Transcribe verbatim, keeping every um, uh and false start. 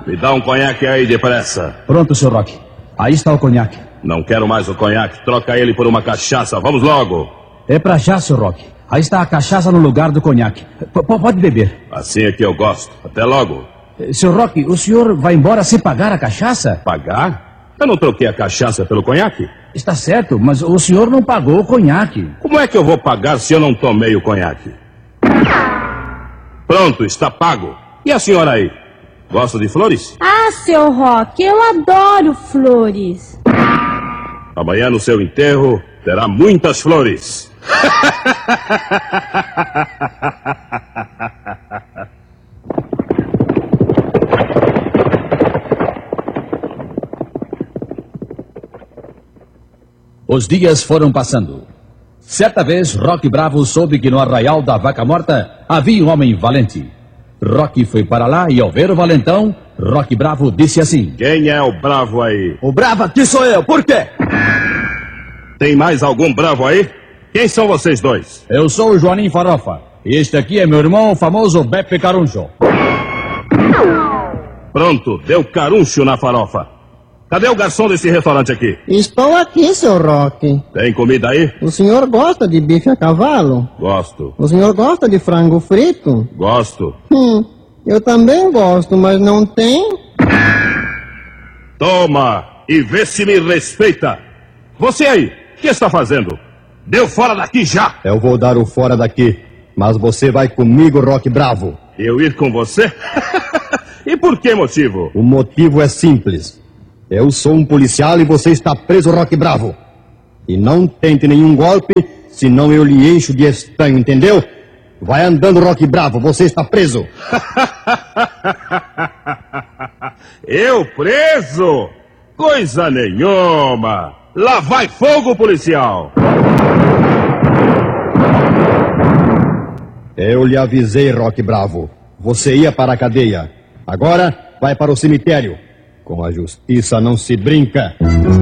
Me dá um conhaque aí depressa. Pronto, senhor Roque. Aí está o conhaque. Não quero mais o conhaque. Troca ele por uma cachaça. Vamos logo. É pra já, senhor Roque. Aí está a cachaça no lugar do conhaque. P pode beber. Assim é que eu gosto. Até logo. Senhor Roque, o senhor vai embora sem pagar a cachaça? Pagar? Eu não troquei a cachaça pelo conhaque. Está certo, mas o senhor não pagou o conhaque. Como é que eu vou pagar se eu não tomei o conhaque? Pronto, está pago. E a senhora aí? Gosta de flores? Ah, seu Roque, eu adoro flores. Amanhã no seu enterro terá muitas flores. Os dias foram passando. Certa vez, Roque Bravo soube que no arraial da Vaca Morta havia um homem valente. Roque foi para lá e, ao ver o valentão, Roque Bravo disse assim: Quem é o bravo aí? O bravo aqui sou eu, por quê? Tem mais algum bravo aí? Quem são vocês dois? Eu sou o Joanim Farofa. E este aqui é meu irmão, o famoso Beppe Caruncho. Pronto, deu caruncho na farofa. Cadê o garçom desse restaurante aqui? Estou aqui, seu Roque. Tem comida aí? O senhor gosta de bife a cavalo? Gosto. O senhor gosta de frango frito? Gosto. Hum, eu também gosto, mas não tem. Toma e vê se me respeita. Você aí, o que está fazendo? Deu fora daqui já. Eu vou dar o fora daqui, mas você vai comigo, Roque Bravo. Eu ir com você? E por que motivo? O motivo é simples. Eu sou um policial e você está preso, Roque Bravo. E não tente nenhum golpe, senão eu lhe encho de estanho, entendeu? Vai andando, Roque Bravo, você está preso. Eu preso? Coisa nenhuma. Lá vai fogo, policial. Eu lhe avisei, Roque Bravo. Você ia para a cadeia. Agora vai para o cemitério. Com a justiça não se brinca.